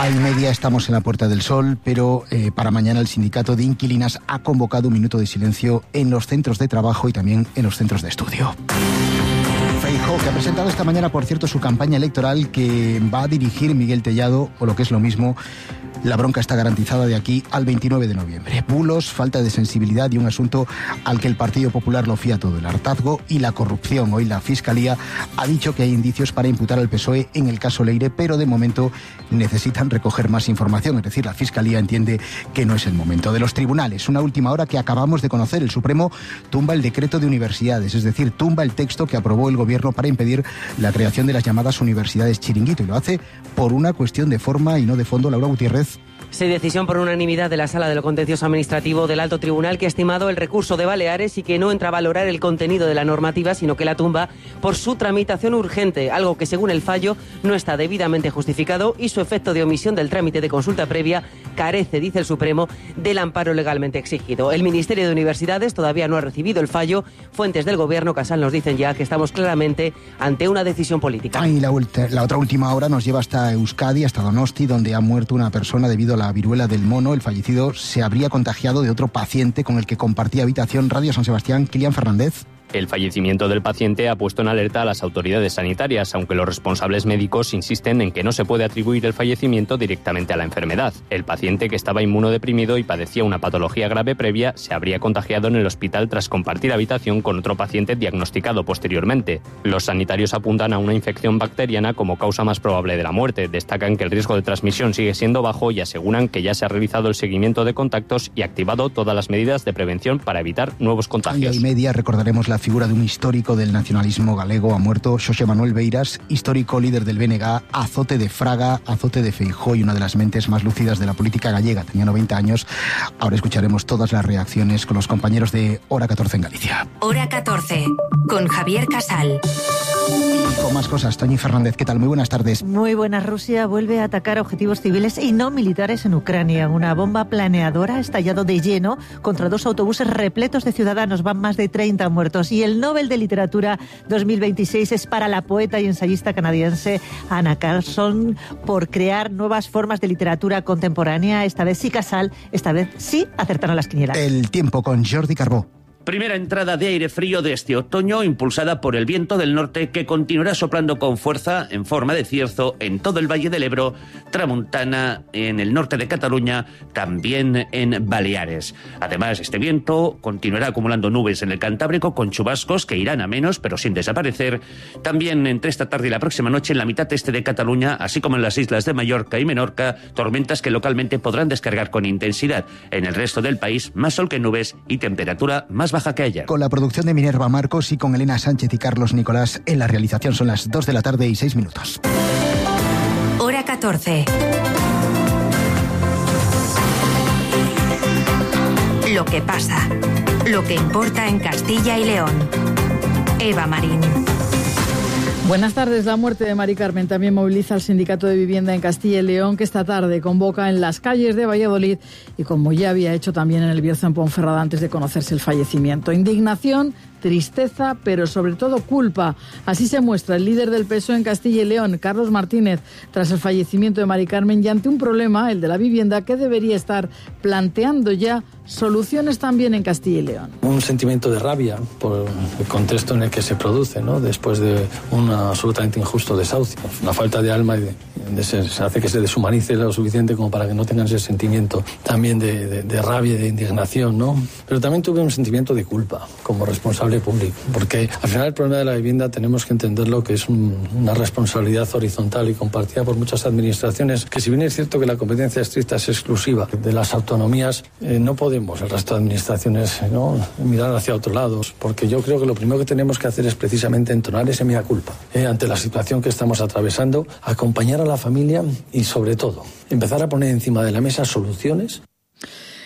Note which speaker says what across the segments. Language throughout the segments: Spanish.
Speaker 1: 1:30 estamos en la Puerta del Sol, pero para mañana el sindicato de inquilinas ha convocado un minuto de silencio en los centros de trabajo y también en los centros de estudio. Feijóo, que ha presentado esta mañana, por cierto, su campaña electoral que va a dirigir Miguel Tellado, o lo que es lo mismo, la bronca está garantizada de aquí al 29 de noviembre. Bulos, falta de sensibilidad y un asunto al que el Partido Popular lo fía todo, el hartazgo y la corrupción. Hoy la Fiscalía ha dicho que hay indicios para imputar al PSOE en el caso Leire, pero de momento necesitan recoger más información. Es decir, la Fiscalía entiende que no es el momento. De los tribunales, una última hora que acabamos de conocer. El Supremo tumba el decreto de universidades, es decir, tumba el texto que aprobó el Gobierno para impedir la creación de las llamadas universidades chiringuito, y lo hace por una cuestión de forma y no de fondo. Laura Gutiérrez.
Speaker 2: Sí, decisión por unanimidad de la Sala de lo Contencioso Administrativo del Alto Tribunal, que ha estimado el recurso de Baleares y que no entra a valorar el contenido de la normativa, sino que la tumba por su tramitación urgente, algo que según el fallo no está debidamente justificado y su efecto de omisión del trámite de consulta previa carece, dice el Supremo, del amparo legalmente exigido. El Ministerio de Universidades todavía no ha recibido el fallo. Fuentes del Gobierno, Casal, nos dicen ya que estamos claramente ante una decisión política.
Speaker 1: Y la otra última hora nos lleva hasta Euskadi, hasta Donosti, donde ha muerto una persona debido a la viruela del mono. El fallecido se habría contagiado de otro paciente con el que compartía habitación. Radio San Sebastián, Kilian Fernández.
Speaker 3: El fallecimiento del paciente ha puesto en alerta a las autoridades sanitarias, aunque los responsables médicos insisten en que no se puede atribuir el fallecimiento directamente a la enfermedad. El paciente, que estaba inmunodeprimido y padecía una patología grave previa, se habría contagiado en el hospital tras compartir habitación con otro paciente diagnosticado posteriormente. Los sanitarios apuntan a una infección bacteriana como causa más probable de la muerte. Destacan que el riesgo de transmisión sigue siendo bajo y aseguran que ya se ha realizado el seguimiento de contactos y activado todas las medidas de prevención para evitar nuevos contagios.
Speaker 1: 1:30 recordaremos la figura de un histórico del nacionalismo galego. Ha muerto Xosé Manuel Beiras, histórico líder del BNG, azote de Fraga, azote de Feijóo y una de las mentes más lúcidas de la política gallega. Tenía 90 años. Ahora escucharemos todas las reacciones con los compañeros de Hora 14 en Galicia.
Speaker 4: Hora 14, con Javier Casal.
Speaker 1: Y con más cosas, Toñi Fernández, ¿qué tal? Muy buenas tardes.
Speaker 5: Muy buenas. Rusia vuelve a atacar objetivos civiles y no militares en Ucrania. Una bomba planeadora ha estallado de lleno contra 2 autobuses repletos de ciudadanos. Van más de 30 muertos. Y el Nobel de Literatura 2026 es para la poeta y ensayista canadiense Anna Carlson por crear nuevas formas de literatura contemporánea. Esta vez sí, Casal, esta vez sí acertaron las quinielas.
Speaker 1: El tiempo con Jordi Carbó.
Speaker 6: Primera entrada de aire frío de este otoño, impulsada por el viento del norte, que continuará soplando con fuerza en forma de cierzo en todo el Valle del Ebro, tramuntana en el norte de Cataluña, también en Baleares. Además, este viento continuará acumulando nubes en el Cantábrico con chubascos que irán a menos, pero sin desaparecer. También entre esta tarde y la próxima noche en la mitad este de Cataluña, así como en las islas de Mallorca y Menorca, tormentas que localmente podrán descargar con intensidad. En el resto del país, más sol que nubes y temperatura más baja que ayer.
Speaker 1: Con la producción de Minerva Marcos y con Elena Sánchez y Carlos Nicolás en la realización. Son las 2 de la tarde y 6 minutos.
Speaker 4: Hora 14. Lo que pasa, lo que importa en Castilla y León. Eva Marín.
Speaker 7: Buenas tardes. La muerte de Mari Carmen también moviliza al Sindicato de Vivienda en Castilla y León, que esta tarde convoca en las calles de Valladolid y como ya había hecho también en el Bierzo en Ponferrada antes de conocerse el fallecimiento. Indignación, tristeza, pero sobre todo culpa. Así se muestra el líder del PSOE en Castilla y León, Carlos Martínez, tras el fallecimiento de Mari Carmen y ante un problema, el de la vivienda, que debería estar planteando ya soluciones también en Castilla y León.
Speaker 8: Un sentimiento de rabia por el contexto en el que se produce, ¿no? Después de un absolutamente injusto desahucio. Una falta de alma y se hace que se deshumanice lo suficiente como para que no tengan ese sentimiento también de rabia y de indignación, ¿no? Pero también tuve un sentimiento de culpa como responsable público, porque al final el problema de la vivienda tenemos que entenderlo que es una responsabilidad horizontal y compartida por muchas administraciones, que si bien es cierto que la competencia estricta es exclusiva de las autonomías, no podemos el resto de administraciones, ¿no?, mirar hacia otro lado, porque yo creo que lo primero que tenemos que hacer es precisamente entonar ese mea culpa ante la situación que estamos atravesando, acompañar a la familia y sobre todo empezar a poner encima de la mesa soluciones.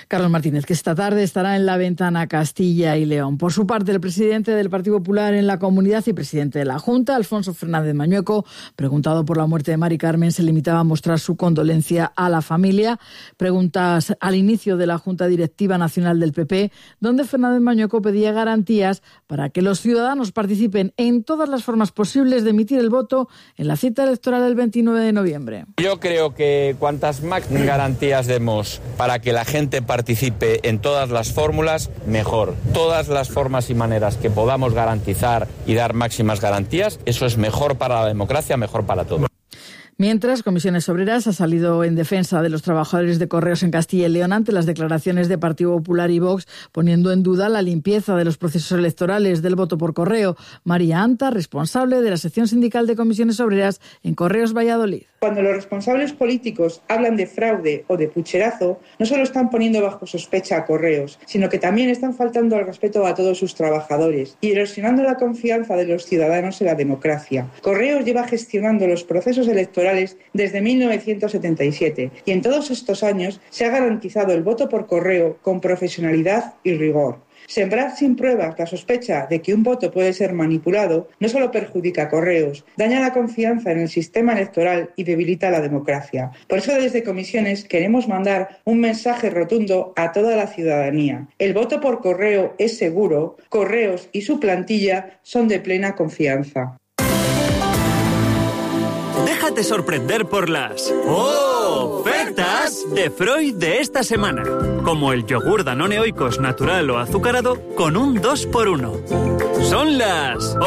Speaker 7: Carlos Martínez, que esta tarde estará en la ventana Castilla y León. Por su parte, el presidente del Partido Popular en la comunidad y presidente de la Junta, Alfonso Fernández Mañueco, preguntado por la muerte de Mari Carmen, se limitaba a mostrar su condolencia a la familia. Preguntas al inicio de la Junta Directiva Nacional del PP, donde Fernández Mañueco pedía garantías para que los ciudadanos participen en todas las formas posibles de emitir el voto en la cita electoral del 29 de noviembre.
Speaker 9: Yo creo que cuantas más garantías demos para que la gente participe en todas las fórmulas, mejor. Todas las formas y maneras que podamos garantizar y dar máximas garantías, eso es mejor para la democracia, mejor para todos.
Speaker 7: Mientras, Comisiones Obreras ha salido en defensa de los trabajadores de Correos en Castilla y León ante las declaraciones de Partido Popular y Vox, poniendo en duda la limpieza de los procesos electorales del voto por correo. María Anta, responsable de la sección sindical de Comisiones Obreras en Correos Valladolid.
Speaker 10: Cuando los responsables políticos hablan de fraude o de pucherazo, no solo están poniendo bajo sospecha a Correos, sino que también están faltando al respeto a todos sus trabajadores y erosionando la confianza de los ciudadanos en la democracia. Correos lleva gestionando los procesos electorales desde 1977 y en todos estos años se ha garantizado el voto por correo con profesionalidad y rigor. Sembrar sin pruebas la sospecha de que un voto puede ser manipulado no solo perjudica a Correos, daña la confianza en el sistema electoral y debilita la democracia. Por eso desde Comisiones queremos mandar un mensaje rotundo a toda la ciudadanía. El voto por correo es seguro, Correos y su plantilla son de plena confianza.
Speaker 11: Déjate sorprender por las ofertas de Freud de esta semana. Como el yogur Danone Oikos natural o azucarado con un 2x1. Son las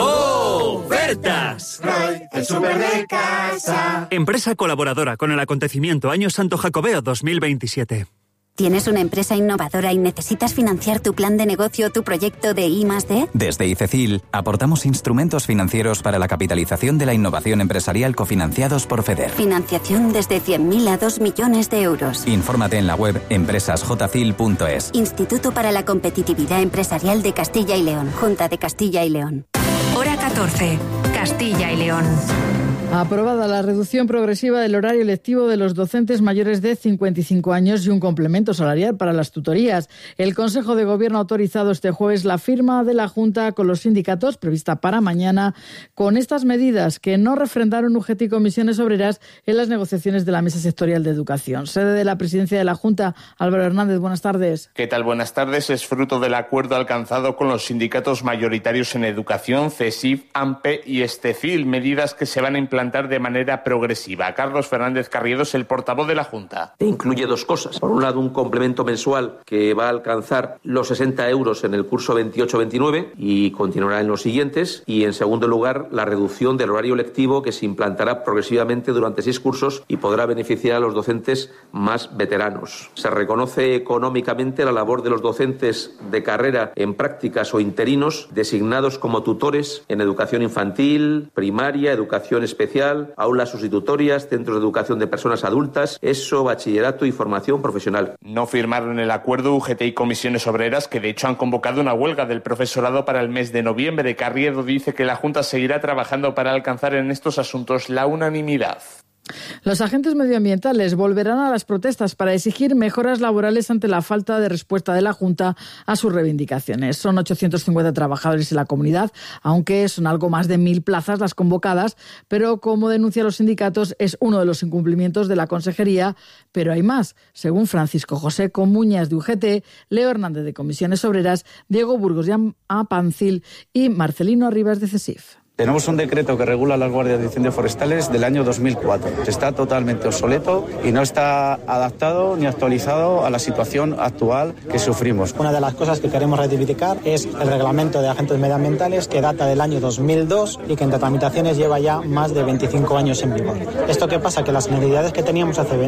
Speaker 11: ofertas.
Speaker 12: Freud, el súper de casa.
Speaker 11: Empresa colaboradora con el acontecimiento Año Santo Jacobeo 2027.
Speaker 13: ¿Tienes una empresa innovadora y necesitas financiar tu plan de negocio o tu proyecto de I+D?
Speaker 14: Desde ICECIL aportamos instrumentos financieros para la capitalización de la innovación empresarial cofinanciados por FEDER.
Speaker 13: Financiación desde 100.000 a 2 millones de euros.
Speaker 14: Infórmate en la web empresasjcil.es.
Speaker 13: Instituto para la Competitividad Empresarial de Castilla y León. Junta de Castilla y León.
Speaker 4: Hora 14. Castilla y León.
Speaker 7: Aprobada la reducción progresiva del horario lectivo de los docentes mayores de 55 años y un complemento salarial para las tutorías. El Consejo de Gobierno ha autorizado este jueves la firma de la Junta con los sindicatos, prevista para mañana, con estas medidas que no refrendaron UGT y Comisiones Obreras en las negociaciones de la Mesa Sectorial de Educación. Sede de la presidencia de la Junta, Álvaro Hernández, buenas tardes.
Speaker 15: ¿Qué tal? Buenas tardes. Es fruto del acuerdo alcanzado con los sindicatos mayoritarios en educación, CESIF, AMPE y Estefil, medidas que se van a implantar de manera progresiva. Carlos Fernández Carriedo es el portavoz de la Junta.
Speaker 16: Incluye dos cosas. Por un lado, un complemento mensual que va a alcanzar los 60 euros en el curso 28-29 y continuará en los siguientes. Y en segundo lugar, la reducción del horario lectivo que se implantará progresivamente durante 6 cursos y podrá beneficiar a los docentes más veteranos. Se reconoce económicamente la labor de los docentes de carrera en prácticas o interinos designados como tutores en educación infantil, primaria, educación especial, aulas sustitutorias, centros de educación de personas adultas, ESO, bachillerato y formación profesional.
Speaker 15: No firmaron el acuerdo UGT y Comisiones Obreras, que de hecho han convocado una huelga del profesorado para el mes de noviembre. Carriedo dice que la Junta seguirá trabajando para alcanzar en estos asuntos la unanimidad.
Speaker 7: Los agentes medioambientales volverán a las protestas para exigir mejoras laborales ante la falta de respuesta de la Junta a sus reivindicaciones. Son 850 trabajadores en la comunidad, aunque son algo más de 1.000 plazas las convocadas, pero como denuncian los sindicatos es uno de los incumplimientos de la Consejería, pero hay más. Según Francisco José Comuñas de UGT, Leo Hernández de Comisiones Obreras, Diego Burgos de Apancil y Marcelino Arribas de CESIF.
Speaker 17: Tenemos un decreto que regula las guardias de incendios forestales del año 2004. Está totalmente obsoleto y no está adaptado ni actualizado a la situación actual que sufrimos.
Speaker 18: Una de las cosas que queremos reivindicar es el reglamento de agentes medioambientales que data del año 2002 y que entre tramitaciones lleva ya más de 25 años en vigor. ¿Esto qué pasa? Que las necesidades que teníamos hace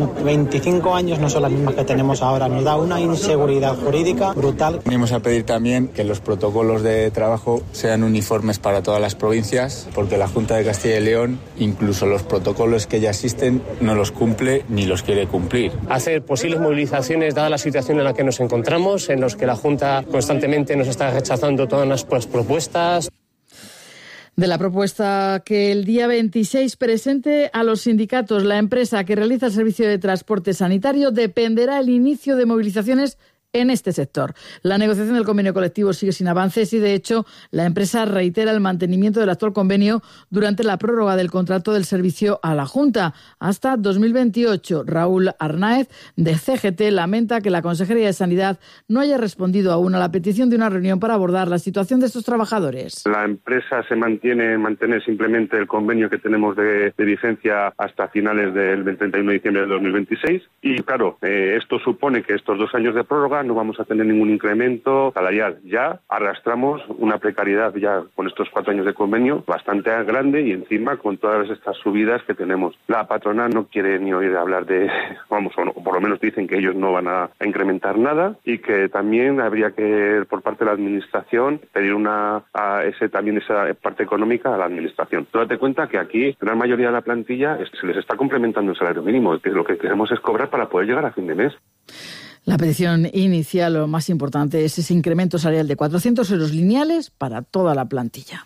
Speaker 18: 25 años no son las mismas que tenemos ahora. Nos da una inseguridad jurídica brutal.
Speaker 19: Venimos a pedir también que los protocolos de trabajo sean uniformes para todas las provincias, porque la Junta de Castilla y León, incluso los protocolos que ya existen, no los cumple ni los quiere cumplir.
Speaker 20: Hacer posibles movilizaciones, dada la situación en la que nos encontramos, en los que la Junta constantemente nos está rechazando todas las propuestas.
Speaker 7: De la propuesta que el día 26 presente a los sindicatos, la empresa que realiza el servicio de transporte sanitario dependerá el inicio de movilizaciones en este sector. La negociación del convenio colectivo sigue sin avances y, de hecho, la empresa reitera el mantenimiento del actual convenio durante la prórroga del contrato del servicio a la Junta hasta 2028. Raúl Arnáez, de CGT, lamenta que la Consejería de Sanidad no haya respondido aún a la petición de una reunión para abordar la situación de estos trabajadores.
Speaker 21: La empresa se mantiene simplemente el convenio que tenemos de vigencia hasta finales del 31 de diciembre del 2026 y, claro, esto supone que estos 2 años de prórroga no vamos a tener ningún incremento salarial. Ya arrastramos una precariedad ya con estos 4 años de convenio bastante grande y encima con todas estas subidas que tenemos. La patronal no quiere ni oír hablar de, o por lo menos dicen que ellos no van a incrementar nada y que también habría que, por parte de la administración, pedir esa parte económica a la administración. Tú date cuenta que aquí la mayoría de la plantilla se les está complementando el salario mínimo, que lo que queremos es cobrar para poder llegar a fin de mes.
Speaker 7: La petición inicial, lo más importante, es ese incremento salarial de 400 euros lineales para toda la plantilla.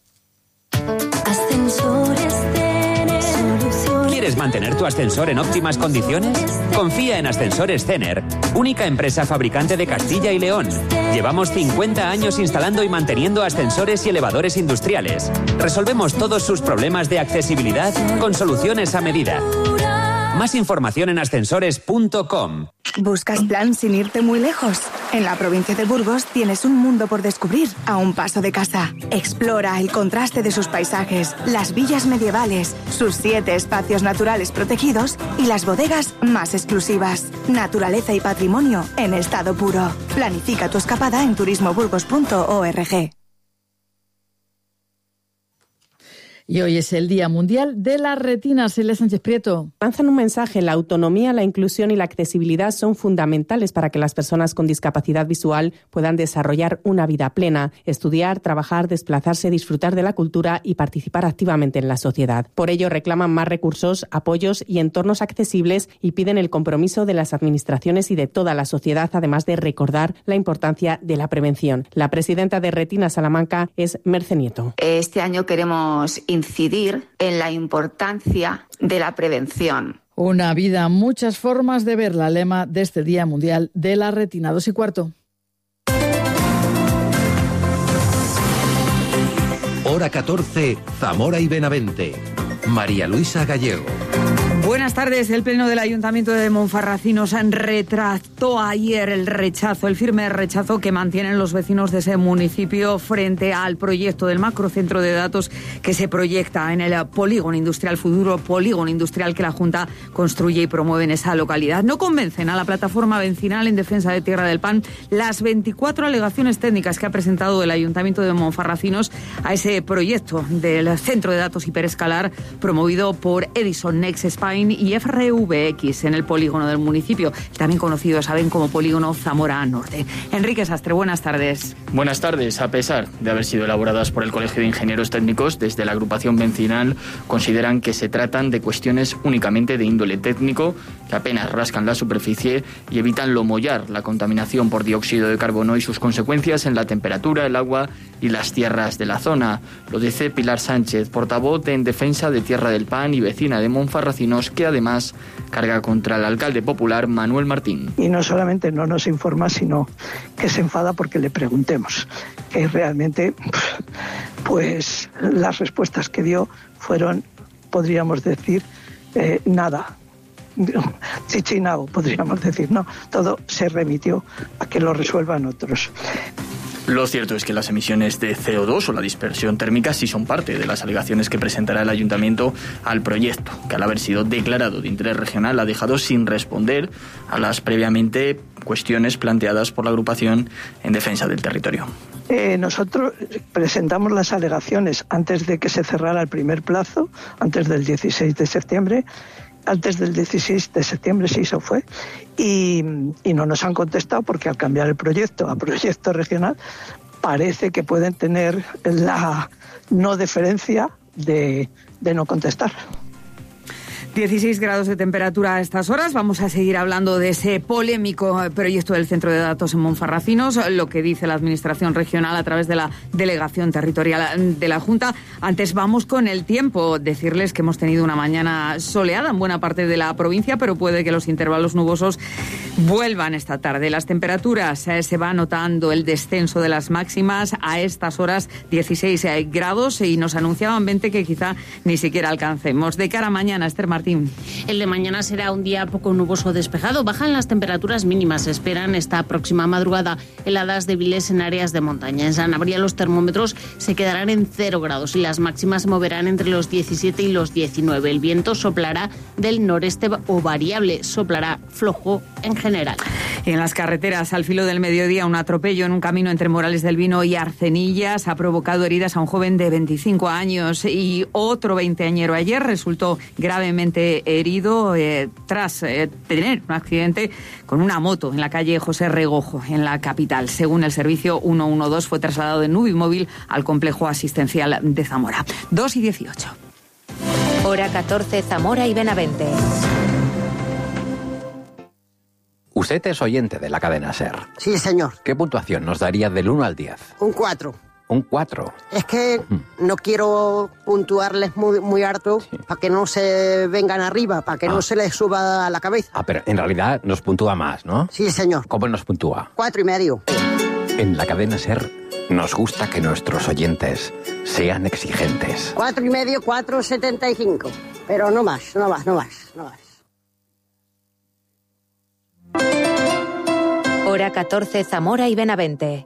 Speaker 22: ¿Quieres mantener tu ascensor en óptimas condiciones? Confía en Ascensores Cener, única empresa fabricante de Castilla y León. Llevamos 50 años instalando y manteniendo ascensores y elevadores industriales. Resolvemos todos sus problemas de accesibilidad con soluciones a medida. Más información en ascensores.com.
Speaker 23: ¿Buscas plan sin irte muy lejos? En la provincia de Burgos tienes un mundo por descubrir a un paso de casa. Explora el contraste de sus paisajes, las villas medievales, sus 7 espacios naturales protegidos y las bodegas más exclusivas. Naturaleza y patrimonio en estado puro. Planifica tu escapada en turismoburgos.org.
Speaker 7: Y hoy es el Día Mundial de la Retina. Celia Sánchez Prieto.
Speaker 24: Lanzan un mensaje: la autonomía, la inclusión y la accesibilidad son fundamentales para que las personas con discapacidad visual puedan desarrollar una vida plena, estudiar, trabajar, desplazarse, disfrutar de la cultura y participar activamente en la sociedad. Por ello reclaman más recursos, apoyos y entornos accesibles y piden el compromiso de las administraciones y de toda la sociedad, además de recordar la importancia de la prevención. La presidenta de Retina Salamanca es Merce Nieto.
Speaker 25: Este año queremos incidir en la importancia de la prevención.
Speaker 7: Una vida, muchas formas de ver, la lema de este Día Mundial de la Retina. 2:15.
Speaker 26: Hora 14, Zamora y Benavente. María Luisa Gallego.
Speaker 27: Buenas tardes. El Pleno del Ayuntamiento de Monfarracinos retractó ayer el firme rechazo que mantienen los vecinos de ese municipio frente al proyecto del macrocentro de datos que se proyecta en el futuro polígono industrial que la Junta construye y promueve en esa localidad. No convencen a la plataforma vecinal en defensa de Tierra del Pan las 24 alegaciones técnicas que ha presentado el Ayuntamiento de Monfarracinos a ese proyecto del centro de datos hiperescalar promovido por Edison Next Spain y FRVX en el polígono del municipio, también conocido, saben, como polígono Zamora Norte. Enrique Sastre, buenas tardes.
Speaker 28: Buenas tardes. A pesar de haber sido elaboradas por el Colegio de Ingenieros Técnicos, desde la agrupación vecinal consideran que se tratan de cuestiones únicamente de índole técnico, que apenas rascan la superficie y evitan lo mollar, la contaminación por dióxido de carbono y sus consecuencias en la temperatura, el agua y las tierras de la zona. Lo dice Pilar Sánchez, portavoz en defensa de Tierra del Pan y vecina de Monfarracinos, que además carga contra el alcalde popular Manuel Martín.
Speaker 29: Y no solamente no nos informa, sino que se enfada porque le preguntemos, que realmente pues las respuestas que dio fueron, podríamos decir, nada. Chichinao, podríamos decir, no, todo se remitió a que lo resuelvan otros.
Speaker 28: Lo cierto es que las emisiones de CO2 o la dispersión térmica sí son parte de las alegaciones que presentará el ayuntamiento al proyecto, que al haber sido declarado de interés regional ha dejado sin responder a las previamente cuestiones planteadas por la agrupación en defensa del territorio.
Speaker 29: Nosotros presentamos las alegaciones antes de que se cerrara el primer plazo, antes del 16 de septiembre. Antes del 16 de septiembre sí, eso fue, y no nos han contestado porque al cambiar el proyecto a proyecto regional parece que pueden tener la no deferencia de no contestar.
Speaker 27: 16 grados de temperatura a estas horas. Vamos a seguir hablando de ese polémico proyecto del Centro de Datos en Monfarracinos, lo que dice la Administración Regional a través de la Delegación Territorial de la Junta. Antes vamos con el tiempo. Decirles que hemos tenido una mañana soleada en buena parte de la provincia, pero puede que los intervalos nubosos vuelvan esta tarde. Las temperaturas se va notando el descenso de las máximas. A estas horas 16 grados y nos anunciaban 20 que quizá ni siquiera alcancemos. De cara a mañana, Esther Martín.
Speaker 1: El de mañana será un día poco nuboso despejado. Bajan las temperaturas mínimas. Se esperan esta próxima madrugada heladas débiles en áreas de montaña. En Sanabria los termómetros se quedarán en 0 grados y las máximas se moverán entre los 17 y los 19. El viento soplará del noreste o variable. Soplará flojo en general.
Speaker 27: Y en las carreteras, al filo del mediodía, un atropello en un camino entre Morales del Vino y Arcenillas ha provocado heridas a un joven de 25 años y otro veinteañero ayer resultó gravemente herido tras tener un accidente con una moto en la calle José Regojo, en la capital. Según el servicio 112, fue trasladado en Nubimóvil al complejo asistencial de Zamora. 2:18.
Speaker 4: Hora 14, Zamora y Benavente.
Speaker 2: Usted es oyente de la cadena SER.
Speaker 3: Sí, señor.
Speaker 2: ¿Qué puntuación nos daría del 1 al 10?
Speaker 3: Un 4.
Speaker 2: Un 4.
Speaker 3: Es que no quiero puntuarles muy harto para que no se vengan arriba, para que no se les suba a la cabeza.
Speaker 2: Pero en realidad nos puntúa más, ¿no?
Speaker 3: Sí, señor.
Speaker 2: ¿Cómo nos puntúa?
Speaker 3: 4,5.
Speaker 2: En la cadena SER nos gusta que nuestros oyentes sean exigentes.
Speaker 3: 4,5, 4,75. Pero no más.
Speaker 4: Hora 14, Zamora y Benavente.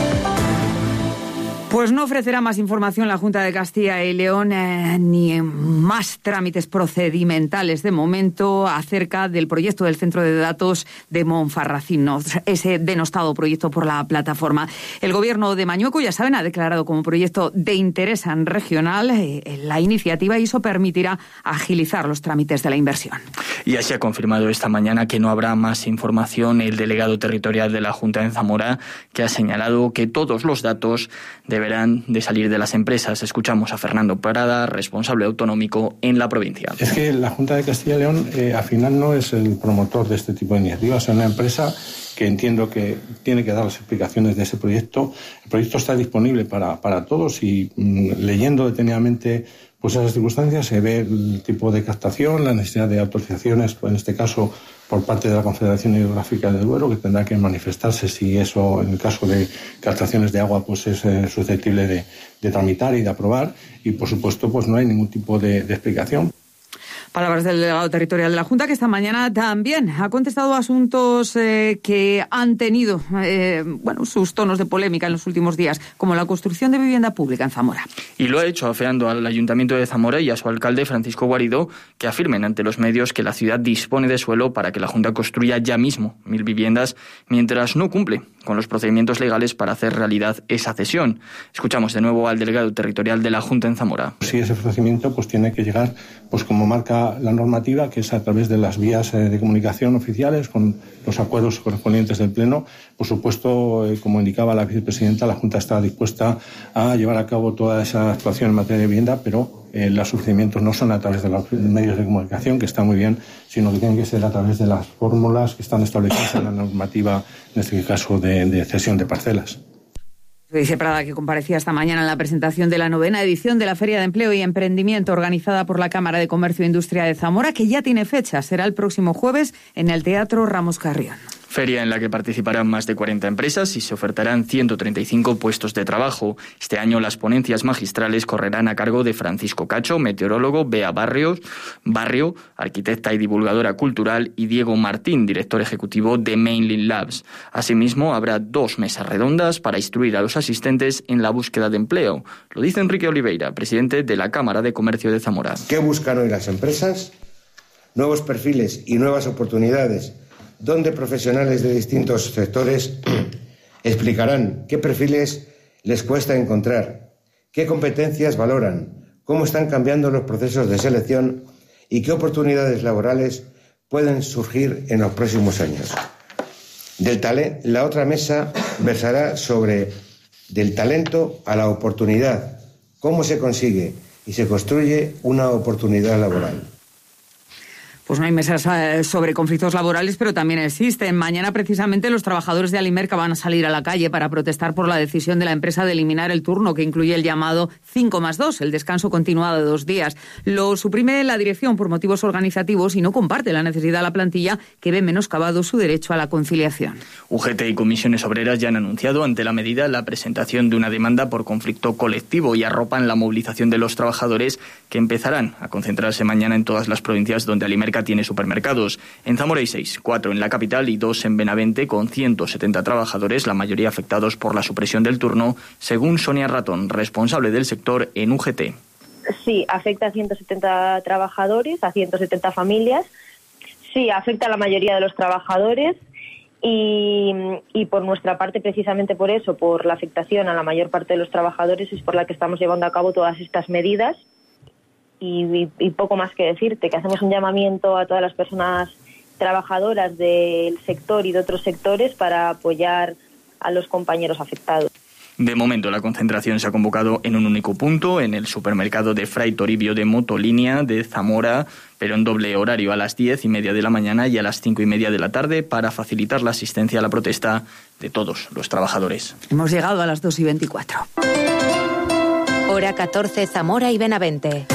Speaker 27: Pues no ofrecerá más información la Junta de Castilla y León ni más trámites procedimentales de momento acerca del proyecto del Centro de Datos de Monfarracinos, ese denostado proyecto por la plataforma. El Gobierno de Mañueco, ya saben, ha declarado como proyecto de interés regional la iniciativa y eso permitirá agilizar los trámites de la inversión.
Speaker 28: Y así ha confirmado esta mañana que no habrá más información el delegado territorial de la Junta en Zamora, que ha señalado que todos los datos deberán de salir de las empresas. Escuchamos a Fernando Parada, responsable autonómico en la provincia.
Speaker 5: Es que la Junta de Castilla y León al final no es el promotor de este tipo de iniciativas, es una empresa que entiendo que tiene que dar las explicaciones de ese proyecto. El proyecto está disponible para todos y leyendo detenidamente pues esas circunstancias se ve el tipo de captación, la necesidad de autorizaciones, en este caso por parte de la Confederación Hidrográfica del Duero, que tendrá que manifestarse si eso, en el caso de captaciones de agua, pues es susceptible de tramitar y de aprobar. Y, por supuesto, pues no hay ningún tipo de explicación.
Speaker 27: Palabras del delegado territorial de la Junta, que esta mañana también ha contestado a asuntos que han tenido sus tonos de polémica en los últimos días, como la construcción de vivienda pública en Zamora.
Speaker 28: Y lo ha hecho afeando al Ayuntamiento de Zamora y a su alcalde, Francisco Guarido, que afirmen ante los medios que la ciudad dispone de suelo para que la Junta construya ya mismo 1.000 viviendas, mientras no cumple con los procedimientos legales para hacer realidad esa cesión. Escuchamos de nuevo al delegado territorial de la Junta en Zamora.
Speaker 5: Sí, ese procedimiento pues tiene que llegar, pues como marca la normativa, que es a través de las vías de comunicación oficiales, con los acuerdos correspondientes del Pleno. Por supuesto, como indicaba la vicepresidenta, la Junta está dispuesta a llevar a cabo toda esa actuación en materia de vivienda, pero los procedimientos no son a través de los medios de comunicación, que está muy bien, sino que tienen que ser a través de las fórmulas que están establecidas en la normativa, en este caso de cesión de parcelas.
Speaker 27: Dice Prada, que comparecía esta mañana en la presentación de la 9ª edición de la Feria de Empleo y Emprendimiento organizada por la Cámara de Comercio e Industria de Zamora, que ya tiene fecha. Será el próximo jueves en el Teatro Ramos Carrión.
Speaker 28: Feria en la que participarán más de 40 empresas y se ofertarán 135 puestos de trabajo. Este año las ponencias magistrales correrán a cargo de Francisco Cacho, meteorólogo, Bea Barrio, arquitecta y divulgadora cultural, y Diego Martín, director ejecutivo de Mainland Labs. Asimismo, habrá 2 mesas redondas para instruir a los asistentes en la búsqueda de empleo. Lo dice Enrique Oliveira, presidente de la Cámara de Comercio de Zamora.
Speaker 6: ¿Qué buscan hoy las empresas? Nuevos perfiles y nuevas oportunidades, donde profesionales de distintos sectores explicarán qué perfiles les cuesta encontrar, qué competencias valoran, cómo están cambiando los procesos de selección y qué oportunidades laborales pueden surgir en los próximos años. La otra mesa versará sobre del talento a la oportunidad, cómo se consigue y se construye una oportunidad laboral.
Speaker 27: Pues no hay mesas sobre conflictos laborales, pero también existen. Mañana, precisamente, los trabajadores de Alimerca van a salir a la calle para protestar por la decisión de la empresa de eliminar el turno, que incluye el llamado 5+2, el descanso continuado de 2 días. Lo suprime la dirección por motivos organizativos y no comparte la necesidad de la plantilla, que ve menoscabado su derecho a la conciliación.
Speaker 28: UGT y comisiones obreras ya han anunciado ante la medida la presentación de una demanda por conflicto colectivo y arropan la movilización de los trabajadores, que empezarán a concentrarse mañana en todas las provincias donde Alimerca tiene supermercados. En Zamora hay 6, 4 en la capital y 2 en Benavente, con 170 trabajadores, la mayoría afectados por la supresión del turno, según Sonia Ratón, responsable del sector en UGT.
Speaker 8: Sí, afecta a 170 trabajadores, a 170 familias. Sí, afecta a la mayoría de los trabajadores y por nuestra parte, precisamente por eso, por la afectación a la mayor parte de los trabajadores, es por la que estamos llevando a cabo todas estas medidas. Y poco más que decirte, que hacemos un llamamiento a todas las personas trabajadoras del sector y de otros sectores para apoyar a los compañeros afectados.
Speaker 28: De momento, la concentración se ha convocado en un único punto, en el supermercado de Fray Toribio de Motolínea de Zamora, pero en doble horario, a las 10:30 de la mañana y a las 5:30 de la tarde, para facilitar la asistencia a la protesta de todos los trabajadores.
Speaker 27: Hemos llegado a las 2:24.
Speaker 4: Hora 14, Zamora y Benavente.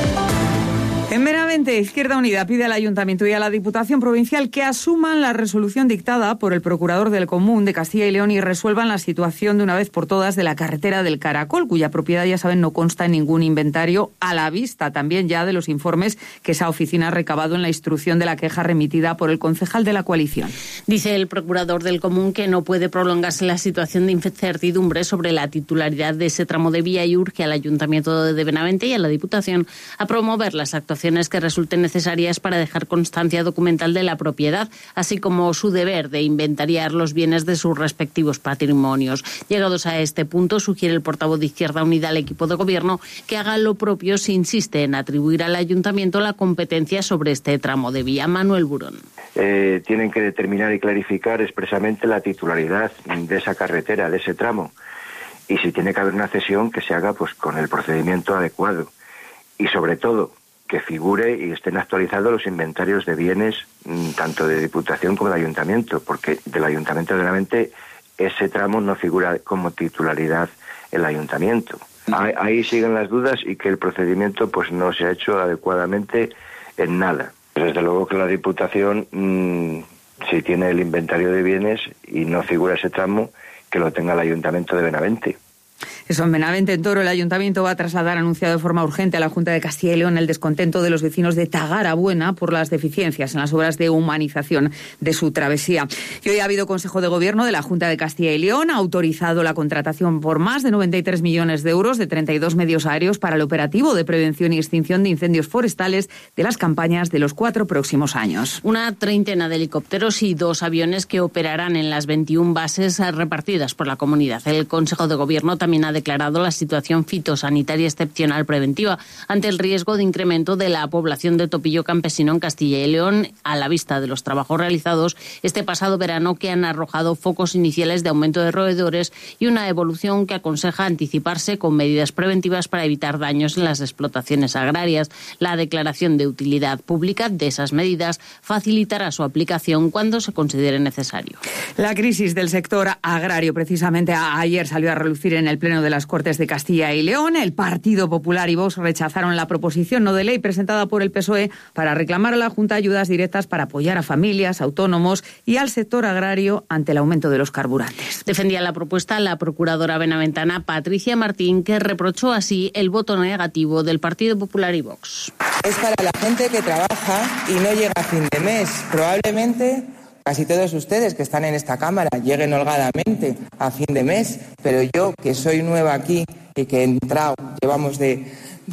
Speaker 27: En Benavente, Izquierda Unida pide al Ayuntamiento y a la Diputación Provincial que asuman la resolución dictada por el Procurador del Común de Castilla y León y resuelvan la situación de una vez por todas de la carretera del Caracol, cuya propiedad, ya saben, no consta en ningún inventario, a la vista también ya de los informes que esa oficina ha recabado en la instrucción de la queja remitida por el concejal de la coalición.
Speaker 1: Dice el Procurador del Común que no puede prolongarse la situación de incertidumbre sobre la titularidad de ese tramo de vía y urge al Ayuntamiento de Benavente y a la Diputación a promover las actuaciones que resulten necesarias para dejar constancia documental de la propiedad, así como su deber de inventariar los bienes de sus respectivos patrimonios. Llegados a este punto, sugiere el portavoz de Izquierda Unida al equipo de gobierno que haga lo propio si insiste en atribuir al Ayuntamiento la competencia sobre este tramo de vía. Manuel Burón.
Speaker 6: Tienen que determinar y clarificar expresamente la titularidad de esa carretera, de ese tramo. Y si tiene que haber una cesión, que se haga pues con el procedimiento adecuado. Y sobre todo, que figure y estén actualizados los inventarios de bienes, tanto de Diputación como de Ayuntamiento, porque del Ayuntamiento de Benavente ese tramo no figura como titularidad el Ayuntamiento. Ahí siguen las dudas y que el procedimiento pues no se ha hecho adecuadamente en nada. Desde luego que la Diputación, si tiene el inventario de bienes y no figura ese tramo, que lo tenga el Ayuntamiento de Benavente.
Speaker 27: Eso, en Benavente, en Toro, el Ayuntamiento va a trasladar, anunciado de forma urgente, a la Junta de Castilla y León el descontento de los vecinos de Tagarabuena por las deficiencias en las obras de humanización de su travesía. Y hoy ha habido Consejo de Gobierno de la Junta de Castilla y León, ha autorizado la contratación por más de 93 millones de euros de 32 medios aéreos para el operativo de prevención y extinción de incendios forestales de las campañas de los 4 próximos años.
Speaker 1: Una treintena de helicópteros y 2 aviones que operarán en las 21 bases repartidas por la comunidad. El Consejo de Gobierno también ha declarado la situación fitosanitaria excepcional preventiva ante el riesgo de incremento de la población de topillo campesino en Castilla y León, a la vista de los trabajos realizados este pasado verano, que han arrojado focos iniciales de aumento de roedores y una evolución que aconseja anticiparse con medidas preventivas para evitar daños en las explotaciones agrarias. La declaración de utilidad pública de esas medidas facilitará su aplicación cuando se considere necesario.
Speaker 27: La crisis del sector agrario, precisamente ayer salió a relucir en el Pleno de las Cortes de Castilla y León. El Partido Popular y Vox rechazaron la proposición no de ley presentada por el PSOE para reclamar a la Junta ayudas directas para apoyar a familias, autónomos y al sector agrario ante el aumento de los carburantes.
Speaker 1: Defendía la propuesta la procuradora benaventana Patricia Martín, que reprochó así el voto negativo del Partido Popular y Vox.
Speaker 9: Es para la gente que trabaja y no llega a fin de mes. Probablemente casi todos ustedes que están en esta Cámara lleguen holgadamente a fin de mes, pero yo, que soy nueva aquí y que he entrado, llevamos de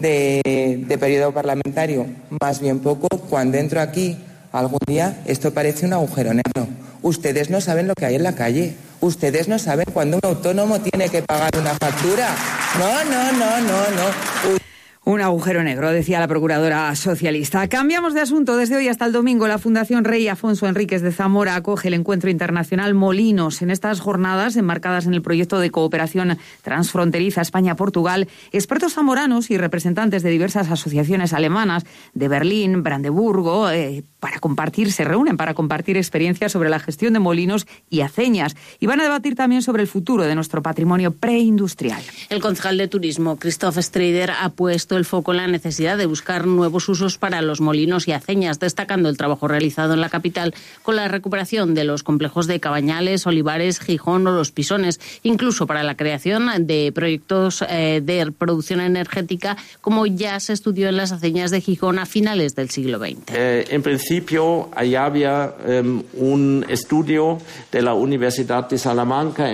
Speaker 9: periodo parlamentario más bien poco, cuando entro aquí algún día esto parece un agujero negro. Ustedes no saben lo que hay en la calle. Ustedes no saben cuándo un autónomo tiene que pagar una factura. No.
Speaker 27: Un agujero negro, decía la procuradora socialista. Cambiamos de asunto. Desde hoy hasta el domingo, la Fundación Rey Afonso Enríquez de Zamora acoge el Encuentro Internacional Molinos. En estas jornadas, enmarcadas en el proyecto de cooperación transfronteriza España-Portugal, expertos zamoranos y representantes de diversas asociaciones alemanas de Berlín, Brandeburgo, se reúnen para compartir experiencias sobre la gestión de molinos y aceñas. Y van a debatir también sobre el futuro de nuestro patrimonio preindustrial.
Speaker 1: El concejal de Turismo, Christoph Strider, ha puesto el foco en la necesidad de buscar nuevos usos para los molinos y aceñas, destacando el trabajo realizado en la capital con la recuperación de los complejos de Cabañales, Olivares, Gijón o Los Pisones, incluso para la creación de proyectos de producción energética, como ya se estudió en las aceñas de Gijón a finales del siglo XX.
Speaker 10: En principio, allá había un estudio de la Universidad de Salamanca.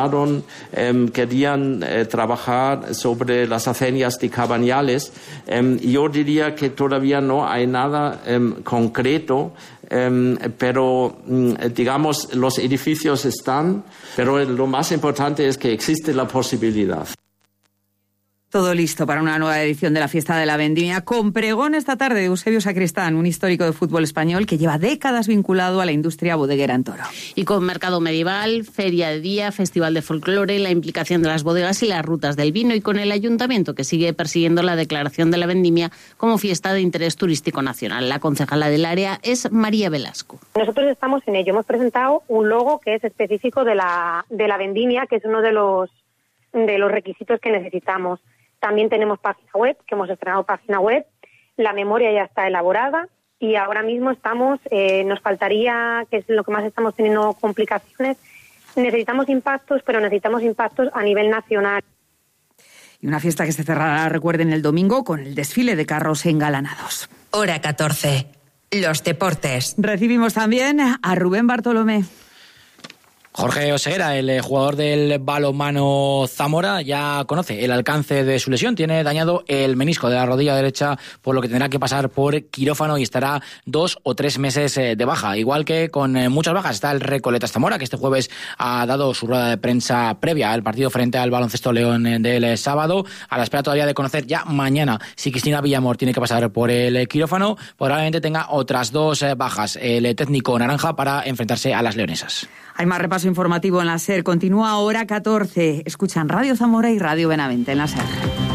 Speaker 10: Querían trabajar sobre las aceñas de Cabañales. Yo diría que todavía no hay nada concreto, pero digamos los edificios están, pero lo más importante es que existe la posibilidad.
Speaker 27: Todo listo para una nueva edición de la Fiesta de la Vendimia, con pregón esta tarde de Eusebio Sacristán, un histórico de fútbol español que lleva décadas vinculado a la industria bodeguera en Toro.
Speaker 1: Y con mercado medieval, feria de día, festival de folclore, la implicación de las bodegas y las rutas del vino, y con el ayuntamiento que sigue persiguiendo la declaración de la Vendimia como fiesta de interés turístico nacional. La concejala del área es María Velasco.
Speaker 11: Nosotros estamos en ello. Hemos presentado un logo que es específico de la Vendimia, que es uno de los requisitos que necesitamos. También tenemos página web, que hemos estrenado página web. La memoria ya está elaborada y ahora mismo nos faltaría, que es lo que más estamos teniendo complicaciones, necesitamos impactos, pero necesitamos impactos a nivel nacional.
Speaker 27: Y una fiesta que se cerrará, recuerden, el domingo con el desfile de carros engalanados.
Speaker 4: Hora 14. Los deportes.
Speaker 27: Recibimos también a Rubén Bartolomé.
Speaker 12: Jorge Oseguera, el jugador del balonmano Zamora, ya conoce el alcance de su lesión. Tiene dañado el menisco de la rodilla derecha, por lo que tendrá que pasar por quirófano y estará 2 o 3 meses de baja. Igual que con muchas bajas está el Recoletas Zamora, que este jueves ha dado su rueda de prensa previa al partido frente al Baloncesto León del sábado, a la espera todavía de conocer ya mañana si Cristina Villamor tiene que pasar por el quirófano. Probablemente tenga otras 2 bajas el técnico naranja para enfrentarse a las leonesas.
Speaker 27: Hay más repaso informativo en la SER. Continúa Hora 14. Escuchan Radio Zamora y Radio Benavente en la SER.